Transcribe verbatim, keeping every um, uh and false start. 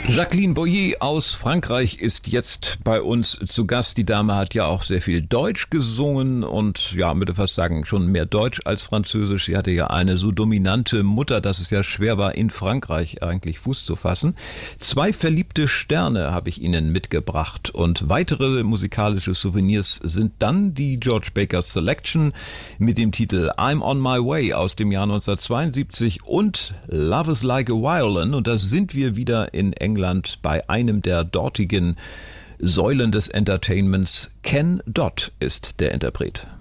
Jacqueline Boyer aus Frankreich ist jetzt bei uns zu Gast. Die Dame hat ja auch sehr viel Deutsch gesungen und ja, würde fast sagen, schon mehr Deutsch als Französisch. Sie hatte ja eine so dominante Mutter, dass es ja schwer war, in Frankreich eigentlich Fuß zu fassen. Zwei verliebte Sterne habe ich Ihnen mitgebracht und weitere musikalische Souvenirs sind dann die George Baker Selection mit dem Titel I'm on my way aus dem Jahr neunzehnhundertzweiundsiebzig und Love is like a Violin, und da sind wir wieder in England bei einem der dortigen Säulen des Entertainments. Ken Dodd ist der Interpret.